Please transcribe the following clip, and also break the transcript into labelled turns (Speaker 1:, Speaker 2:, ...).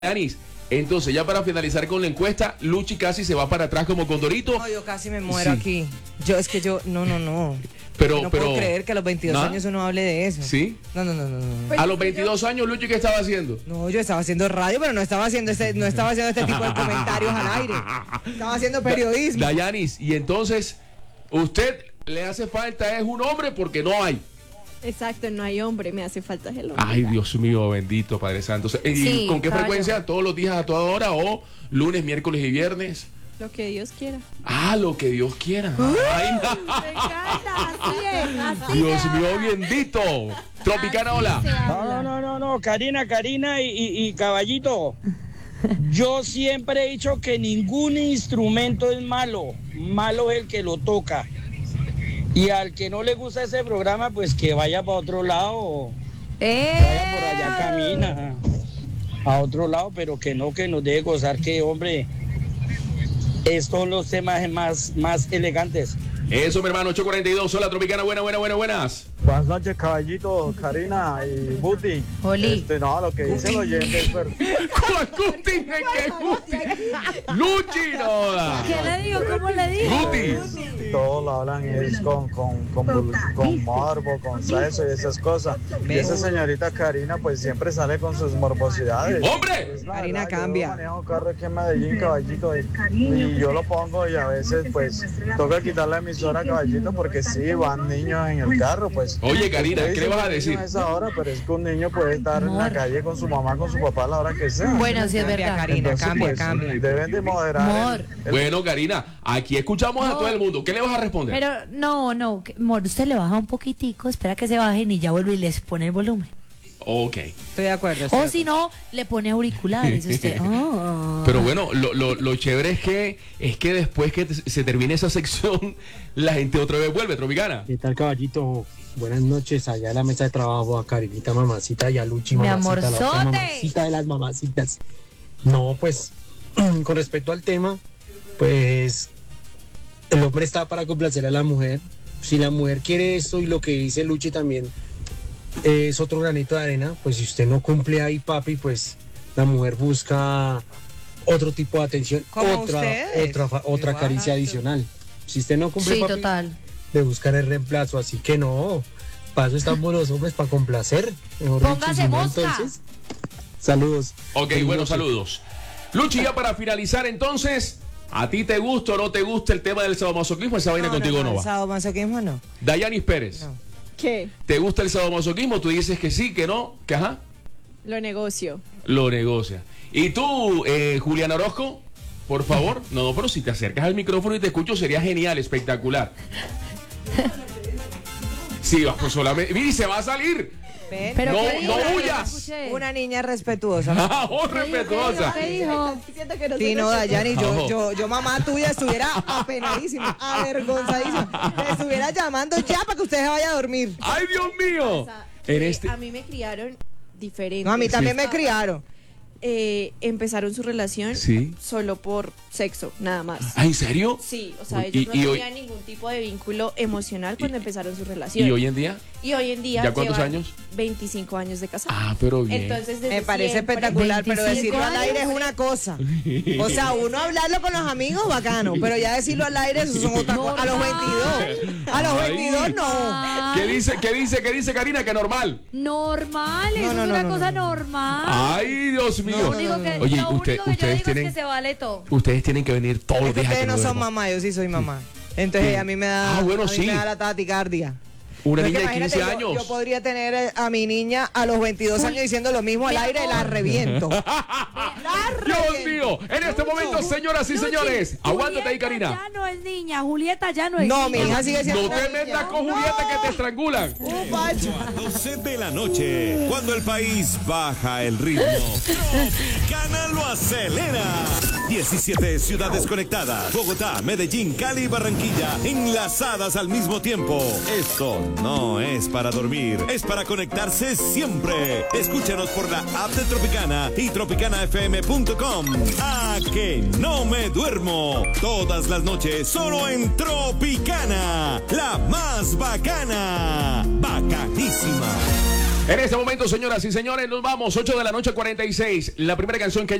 Speaker 1: Anis, entonces ya para finalizar con la encuesta, Luchi casi se va para atrás como Condorito.
Speaker 2: No, yo casi me muero aquí. No.
Speaker 1: Pero,
Speaker 2: no puedo creer que a los 22 años uno hable de eso.
Speaker 1: ¿Sí?
Speaker 2: No.
Speaker 1: A los 22 años, Luchi, ¿qué estaba haciendo?
Speaker 2: No, yo estaba haciendo radio, pero no estaba haciendo este tipo de comentarios al aire. Estaba haciendo periodismo.
Speaker 1: Dayanis, y entonces, usted le hace falta es un hombre porque no hay.
Speaker 3: Exacto, no hay hombre, me hace falta el hombre.
Speaker 1: Ay, Dios mío, bendito Padre Santo. ¿Y
Speaker 3: sí,
Speaker 1: con qué frecuencia? ¿Todos los días a toda hora o lunes, miércoles y viernes?
Speaker 3: Lo que Dios quiera.
Speaker 1: Ah, lo que Dios quiera. Ay, no.
Speaker 3: Me encanta, así
Speaker 1: Dios mío, bendito. Tropicana, hola.
Speaker 4: No, Karina y Caballito. Yo siempre he dicho que ningún instrumento es malo. Malo es el que lo toca. Y al que no le gusta ese programa, pues que vaya para otro lado. Vaya por allá, camina a otro lado, pero que nos deje gozar, que hombre, estos son los temas más elegantes.
Speaker 1: Eso, mi hermano, 842, hola Tropicana, buenas.
Speaker 5: Buenas noches, Caballito, Karina y Buti.
Speaker 2: Oli.
Speaker 5: No, lo que dice el oyente es verdad.
Speaker 1: ¿Cuál Guti? ¿Qué Guti? Luchi, no.
Speaker 3: ¿Qué le digo? ¿Cómo le digo?
Speaker 1: Guti.
Speaker 5: Todos lo hablan es con morbo, con sexo y esas cosas. Y esa señorita Karina pues siempre sale con sus morbosidades.
Speaker 1: ¡Hombre!
Speaker 5: Pues,
Speaker 2: Karina
Speaker 5: verdad,
Speaker 2: cambia.
Speaker 5: Yo manejo carro aquí en Medellín, Caballito, y yo lo pongo y a veces pues toca quitar la emisora, Caballito, porque sí, van niños en el carro, pues.
Speaker 1: Oye, Karina, ¿qué le vas a decir?
Speaker 5: A esa hora, pero es que un niño puede estar en la calle con su mamá, con su papá a la hora que sea.
Speaker 2: Bueno, sí es verdad, Karina,
Speaker 5: Entonces,
Speaker 2: cambia.
Speaker 5: Deben de moderar.
Speaker 1: Bueno, Karina, aquí escuchamos a todo el mundo. ¿Qué le vas a responder?
Speaker 6: Pero no, Mor, usted le baja un poquitico, espera que se bajen y ya vuelve y les pone el volumen.
Speaker 1: Ok.
Speaker 2: Estoy de acuerdo.
Speaker 6: O si no, le pone auriculares usted.
Speaker 1: Pero bueno, lo chévere es que después que se termine esa sección, la gente otra vez vuelve, Tropicana.
Speaker 7: ¿Qué tal, Caballito? Buenas noches, allá en la mesa de trabajo, a Karinita, mamacita, y a Luchi,
Speaker 6: Mi
Speaker 7: mamacita, la otra
Speaker 6: amorzote.
Speaker 7: mamacita de las mamacitas. No, pues, con respecto al tema, pues, el hombre está para complacer a la mujer. Si la mujer quiere esto y lo que dice Luchi también es otro granito de arena, pues si usted no cumple ahí, papi, pues la mujer busca otro tipo de atención, otra caricia adicional. Si usted no cumple,
Speaker 6: Sí,
Speaker 7: papi,
Speaker 6: total.
Speaker 7: de buscar el reemplazo, así que no, para eso estamos los hombres, para complacer. Mejor
Speaker 6: Póngase
Speaker 7: dicho, si no,
Speaker 6: mosca.
Speaker 7: entonces, saludos.
Speaker 1: Ok, bueno, saludos. Luchi, ya para finalizar entonces, ¿a ti te gusta o no te gusta el tema del sadomasoquismo? Esa vaina contigo no va.
Speaker 2: Sadomasoquismo no.
Speaker 1: Dayanis Pérez,
Speaker 2: No.
Speaker 3: ¿Qué?
Speaker 1: ¿te gusta el sadomasoquismo? Tú dices que sí, que no, que ajá,
Speaker 3: Lo negocio.
Speaker 1: lo negocia. ¿Y tú, Julián Orozco? Por favor, no, pero si te acercas al micrófono y te escucho sería genial, espectacular. Sí, vas pues solamente. Mira, y se va a salir.
Speaker 2: ¿Ven?
Speaker 6: Pero
Speaker 1: No,
Speaker 6: ¿qué dijo?
Speaker 1: no
Speaker 6: No
Speaker 1: huyas.
Speaker 6: escuché.
Speaker 2: Una niña respetuosa.
Speaker 1: Ah, oh, respetuosa.
Speaker 6: ¿Qué dijo?
Speaker 3: Siento que no
Speaker 2: Sí,
Speaker 3: soy
Speaker 2: no, Dayani,
Speaker 1: Ojo.
Speaker 2: yo mamá tuya estuviera apenadísima, avergonzadísima. Te estuviera llamando ya para que usted se vaya a dormir.
Speaker 1: ¡Ay, Dios mío!
Speaker 3: O sea,
Speaker 1: En este...
Speaker 3: A mí me criaron diferente.
Speaker 2: No, a mí también me criaron.
Speaker 3: Empezaron su relación
Speaker 1: Sí.
Speaker 3: solo por sexo, nada más.
Speaker 1: ¿Ah, en serio?
Speaker 3: Sí, o sea,
Speaker 1: Y-
Speaker 3: ellos
Speaker 1: y
Speaker 3: no
Speaker 1: hoy-
Speaker 3: tenían ningún tipo de vínculo emocional cuando empezaron su relación.
Speaker 1: ¿Y hoy en día?
Speaker 3: Y hoy en día
Speaker 1: ¿Ya cuántos
Speaker 3: llevan
Speaker 1: años?
Speaker 3: 25 años de casado.
Speaker 1: Ah, pero bien.
Speaker 3: Entonces, desde
Speaker 2: Me parece
Speaker 3: siempre-
Speaker 2: espectacular, pero
Speaker 6: 25
Speaker 2: decirlo al aire es
Speaker 6: años.
Speaker 2: una cosa. O sea, uno hablarlo con los amigos, bacano, pero ya decirlo al aire, eso son otra cosa. A los 22. A los
Speaker 1: Ay.
Speaker 2: 22 no.
Speaker 1: ¿Qué dice Karina? Que normal.
Speaker 6: Normal, eso
Speaker 2: No,
Speaker 6: es una
Speaker 2: no,
Speaker 6: cosa
Speaker 2: no.
Speaker 6: normal.
Speaker 1: Ay, Dios mío.
Speaker 6: Lo único que,
Speaker 1: Oye,
Speaker 6: lo único que yo
Speaker 1: ustedes
Speaker 6: digo
Speaker 1: tienen,
Speaker 6: es que se vale todo.
Speaker 1: ustedes tienen que venir todos
Speaker 2: Es
Speaker 1: los
Speaker 2: que
Speaker 1: días a
Speaker 2: ustedes
Speaker 1: que
Speaker 2: no son
Speaker 1: duerman.
Speaker 2: mamá, yo sí soy mamá. Entonces a mí me da,
Speaker 1: Ah, bueno,
Speaker 2: a mí
Speaker 1: sí.
Speaker 2: me da la taticardia.
Speaker 1: Una
Speaker 2: No, es
Speaker 1: niña
Speaker 2: que
Speaker 1: de 15
Speaker 2: imagínate,
Speaker 1: años.
Speaker 2: Yo podría tener a mi niña a los 22 años diciendo lo mismo al
Speaker 6: Mi
Speaker 2: aire,
Speaker 6: amor.
Speaker 2: la reviento.
Speaker 1: Dios mío. En este momento, señoras y señores, aguántate ahí,
Speaker 6: Julieta
Speaker 1: Karina.
Speaker 6: ya no es niña, Julieta ya no es
Speaker 2: No,
Speaker 6: niña.
Speaker 2: mi hija sigue siendo
Speaker 1: No te
Speaker 2: una
Speaker 1: metas
Speaker 2: niña.
Speaker 1: con Julieta que te estrangulan.
Speaker 2: Pacho.
Speaker 8: 12 de la noche, cuando el país baja el ritmo, Tropicana lo acelera. 17 ciudades conectadas, Bogotá, Medellín, Cali y Barranquilla, enlazadas al mismo tiempo. Esto no es para dormir, es para conectarse siempre. Escúchanos por la app de Tropicana y tropicanafm.com. ¡A que no me duermo! Todas las noches, solo en Tropicana, la más bacana. Bacanísima.
Speaker 1: En este momento, señoras y señores, nos vamos. 8 de la noche, 46. La primera canción que